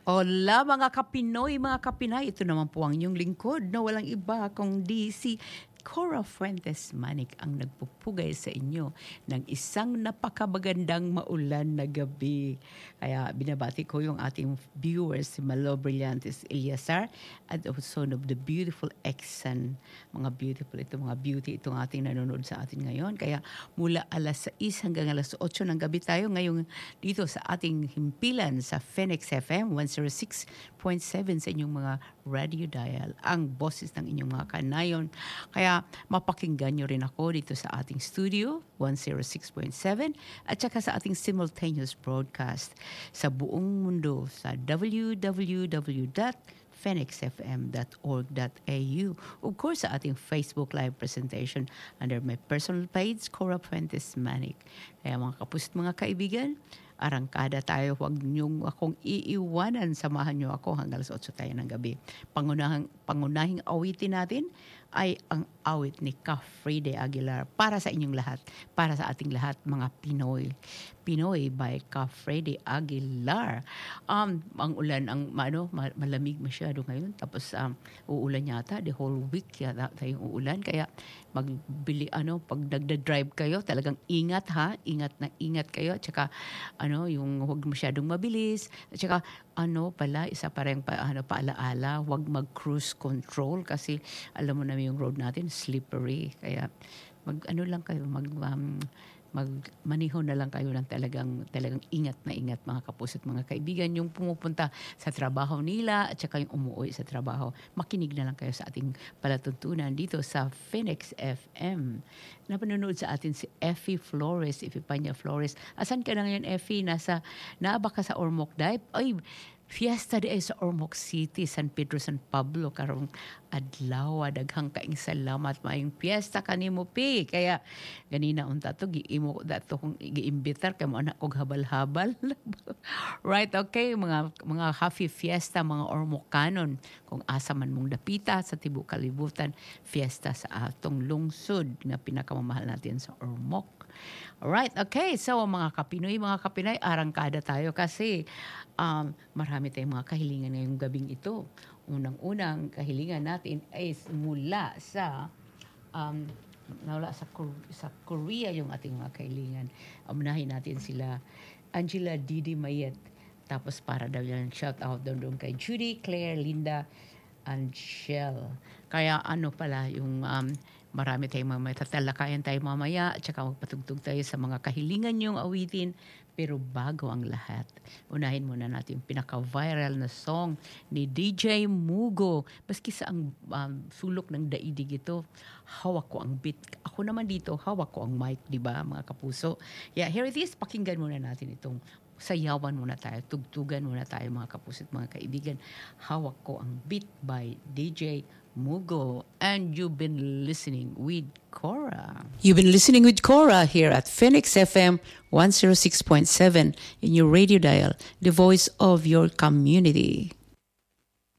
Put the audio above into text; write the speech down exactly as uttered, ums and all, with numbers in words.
Hola mga kapinoy, mga kapinay. Ito naman po ang inyong lingkod na walang iba kundi si Cora Fuentes Manik ang nagpupugay sa inyo ng isang napakabagandang maulan na gabi. Kaya binabati ko yung ating viewers, si Malo Brillantes Eliasar at also of the beautiful Exxon. Mga beautiful ito, mga beauty itong ating nanonood sa atin ngayon. Kaya mula alas sais hanggang alas otso ng gabi tayo ngayon dito sa ating himpilan sa Phoenix F M one oh six point seven sa inyong mga radio dial. Ang boses ng inyong mga kanayon. Kaya mapakinggan nyo rin ako dito sa ating studio, one oh six point seven, at saka sa ating simultaneous broadcast sa buong mundo sa w w w dot phoenix f m dot org dot a u. Of course, sa ating Facebook Live presentation under my personal page, Cora Fuentes Manik. Kaya mga kapusit, mga kaibigan, arangkada tayo, huwag niyong akong iiwanan. Samahan niyo ako hanggang alas otso tayo ng gabi. Pangunahing, pangunahing awitin natin ay ang awit ni Ka Frede Aguilar para sa inyong lahat, para sa ating lahat mga Pinoy. Pinoy by Ka Frede Aguilar. Um, ang ulan, ang ano, malamig masyado ngayon. Tapos um, uulan yata, the whole week yata tayong uulan. Kaya magbili, ano, pag nagda-drive kayo, talagang ingat ha, ingat na ingat kayo. At saka, ano, yung huwag masyadong mabilis. At saka, ano pala, isa pa rin pa, ano, paalaala, huwag mag-cruise control kasi alam mo na yung road natin, slippery. Kaya, mag, ano lang kayo, mag, um, magmaniho na lang kayo ng talagang, talagang ingat na ingat mga kapuso at mga kaibigan. Yung pumupunta sa trabaho nila at saka yung umuwi sa trabaho. Makinig na lang kayo sa ating palatuntunan dito sa Phoenix F M. Napanonood sa atin si Effie Flores, Epifania Flores. Asan ka na ngayon, Effie? Nasa, naaba ka sa Ormoc Dive? Ay, fiesta di ay sa Ormoc City, San Pedro, San Pablo, karong adlaw, daghang kaing salamat, maayong fiesta kanimo pi. Kaya ganina unta to giimo ko dato kung giimbitar kay mo anak kog habal-habal. Right, okay, mga mga happy fiesta mga Ormocanon. Kung asa man mong dapita sa tibuok kalibutan, fiesta sa atong lungsod nga pinakamamahal natin sa Ormoc. Alright, okay. So, mga Kapinoy, mga Kapinay, arangkada tayo kasi um, marami tayong mga kahilingan ngayong gabing ito. Unang-unang kahilingan natin ay mula sa um, mula sa, sa Korea yung ating mga kahilingan. Unahin natin sila, Angela Didi Mayet. Tapos para daw yan, shout out doon doon kay Judy, Claire, Linda, Angel. Kaya ano pala yung um, marami tayong mga tatalakayan tayo mamaya at saka magpatugtog tayo sa mga kahilingan yung awitin. Pero bago ang lahat, unahin muna natin yung pinaka-viral na song ni D J Mugo. Baski sa ang um, sulok ng daigdig ito, hawak ko ang beat. Ako naman dito, hawak ko ang mic, di ba mga kapuso? Yeah, here it is. Pakinggan muna natin itong sayawan muna tayo, tugtugan muna tayo mga kapuso at mga kaibigan. Hawak ko ang beat by D J Mugo, and you've been listening with Cora. You've been listening with Cora here at Phoenix F M one oh six point seven in your radio dial, the voice of your community.